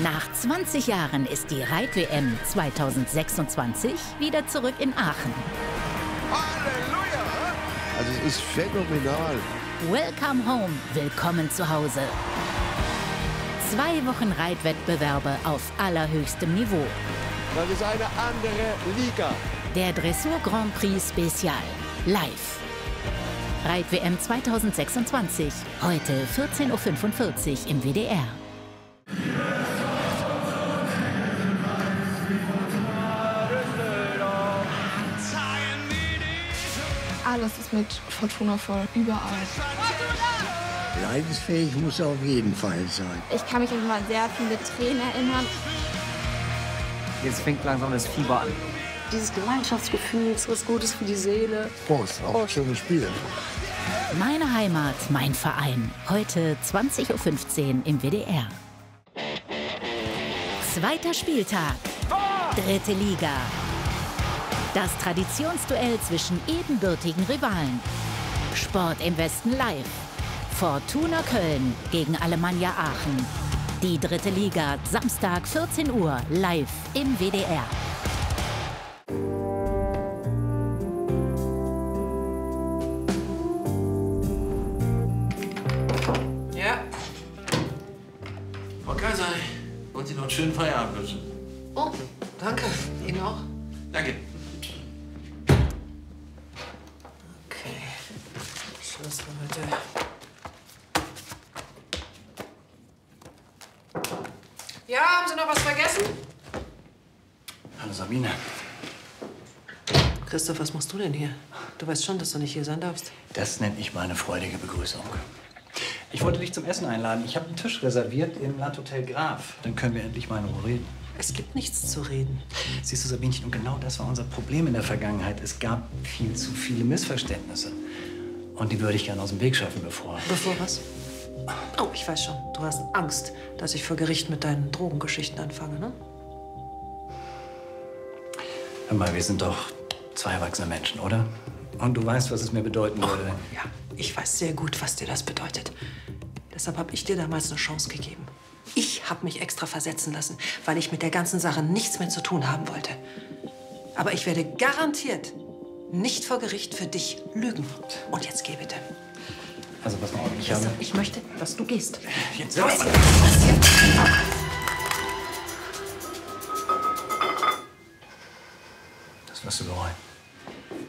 Nach 20 Jahren ist die Reit-WM 2026 wieder zurück in Aachen. Halleluja! Also es ist phänomenal. Welcome home, willkommen zu Hause. 2 Wochen Reitwettbewerbe auf allerhöchstem Niveau. Das ist eine andere Liga. Der Dressur Grand Prix Spezial, live. Reit-WM 2026, heute 14:45 Uhr im WDR. Alles ist mit Fortuna voll, überall. Leidensfähig muss er auf jeden Fall sein. Ich kann mich immer an sehr viele Tränen erinnern. Jetzt fängt langsam das Fieber an. Dieses Gemeinschaftsgefühl ist was Gutes für die Seele. Prost, auch schönes Spiel. Meine Heimat, mein Verein. Heute 20:15 Uhr im WDR. 2. Spieltag. 3. Liga. Das Traditionsduell zwischen ebenbürtigen Rivalen. Sport im Westen live. Fortuna Köln gegen Alemannia Aachen. Die 3. Liga, Samstag 14 Uhr, live im WDR. Ja. Frau Kaiser, wollen Sie noch einen schönen Feierabend wünschen? Oh, danke. Ihnen auch? Danke. Okay. Schluss für heute. Ja, haben Sie noch was vergessen? Hallo Sabine. Christoph, was machst du denn hier? Du weißt schon, dass du nicht hier sein darfst. Das nenne ich meine freudige Begrüßung. Ich wollte dich zum Essen einladen. Ich habe einen Tisch reserviert im Landhotel Graf. Dann können wir endlich mal in Ruhe reden. Es gibt nichts zu reden. Siehst du, Sabinchen, und genau das war unser Problem in der Vergangenheit. Es gab viel zu viele Missverständnisse. Und die würde ich gerne aus dem Weg schaffen, bevor... Bevor was? Oh, ich weiß schon. Du hast Angst, dass ich vor Gericht mit deinen Drogengeschichten anfange, ne? Hör mal, wir sind doch 2 erwachsene Menschen, oder? Und du weißt, was es mir bedeuten würde. Ja, ich weiß sehr gut, was dir das bedeutet. Deshalb habe ich dir damals eine Chance gegeben. Ich habe mich extra versetzen lassen, weil ich mit der ganzen Sache nichts mehr zu tun haben wollte. Aber ich werde garantiert nicht vor Gericht für dich lügen. Und jetzt geh bitte. Also pass mal auf, ich habe... Ich möchte, dass du gehst. Jetzt Los! Das wirst du bereuen.